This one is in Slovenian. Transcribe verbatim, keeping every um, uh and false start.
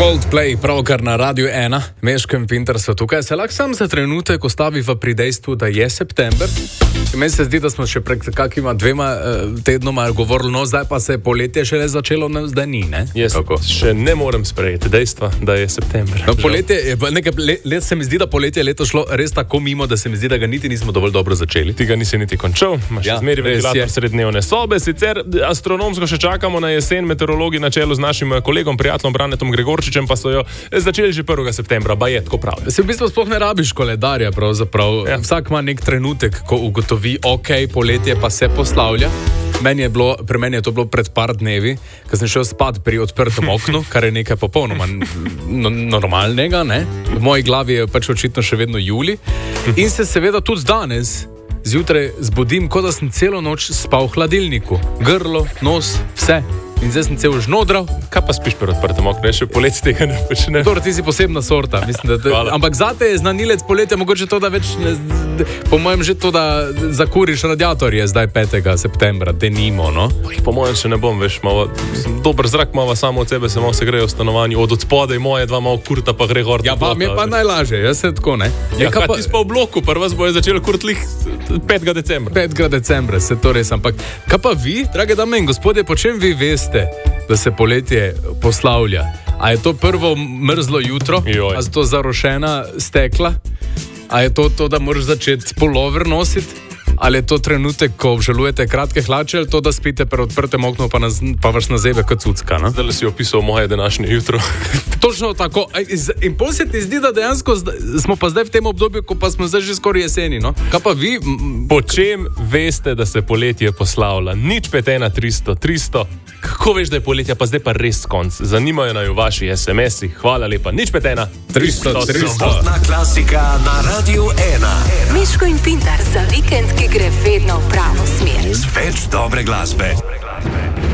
Coldplay, pravkar na Radiu ena, Meško in Pintar so tukaj. Se lahko sam za trenutek ostaviva pri dejstvu, da je september. Meni se zdi, da smo še pred kakima dvema uh, tednoma govorili, no zdaj pa se je poletje šele začelo, no zdaj ni, ne? Jaz še ne morem sprejeti dejstva, da je september. No, poletje, nekaj let, let se mi zdi, da poletje leto šlo res tako mimo, da se mi zdi, da ga niti nismo dovolj dobro začeli. Ti ga nisi niti končal, imaš ja, zmeri ventilator srednjevne sobe, sicer astronomsko še čakamo na jesen, meteorologi na čelu z našim kolegom, prijateljem Branetom Gregorčičem, pa so jo začeli že prvega septembra, ba je tako prav. Se v bistvu sploh ne rabiš koledarja, pravzaprav. Ja. Vsak ima nek trenutek, ko ugotovi, ok, poletje pa se poslavlja. Meni je bilo, pri meni je to bilo pred par dnevi, ko sem šel spat pri odprtem oknu, kar je nekaj popolnoma no, normalnega, ne? V moji glavi je pač očitno še vedno juli. In se seveda tudi danes zjutraj zbudim, kot da sem celo noč spal v hladilniku. Grlo, nos, vse. In zdaj sem cel žnodral. Kaj pa spiš pri odprtem oknu? Še poletje tega ne počne. Dobro, ti si posebna sorta. Mislim, da, ampak zate je znanilec poletja mogoče to, da več ne, po mojem že to, da zakuriš radiatorje zdaj petega septembra, denimo, no? Po mojem še ne bom, veš, malo, dober zrak malo samo od sebe, se malo se grejo v stanovanju, od odspodaj moje dva malo kurta pa gre gor. Ja, pa mi je pa najlažje, jaz se tako, ne? Ja, kaj pa ti spa v bloku, prva bojo začeli kurtlih petega decembra. petega decembra, se to res, ampak kaj pa vi, drage dame in gospodje, po čem vi veste, da se poletje poslavlja? A je to prvo mrzlo jutro? Joj. A je to zarošena stekla? A je to to, da moraš začeti pulover nositi? Ali je to trenutek, ko obžalujete kratke hlače, ali to, da spite pri odprtem oknu, pa, naz, pa vas nazebe kot cucka, no? Zdaj si opisal moje današnje jutro. Točno tako. In pol se ti zdi, da dejansko smo pa zdaj v tem obdobju, ko pa smo zdaj že skoraj jeseni, no? Kaj pa vi? Po čem veste, da se poletje poslavlja? Nič pet ena tristo tristo. Kako veš, da je poletje, pa zdaj pa res konc? Zanimajo naju vaši es em esi. Hvala lepa. Nič pet ena tristo tristo. Sobotna klasika na Radiu ena. Meško in Pintar za vikend, ki gre vedno v pravo smer. Več dobre glasbe.